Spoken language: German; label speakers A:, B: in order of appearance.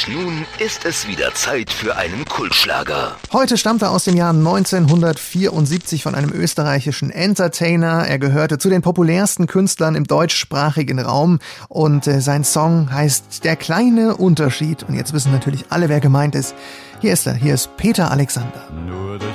A: Und nun ist es wieder Zeit für einen Kultschlager.
B: Heute stammt er aus dem Jahr 1974 von einem österreichischen Entertainer. Er gehörte zu den populärsten Künstlern im deutschsprachigen Raum und sein Song heißt Der kleine Unterschied. Und jetzt wissen natürlich alle, wer gemeint ist. Hier ist er, hier ist Peter Alexander.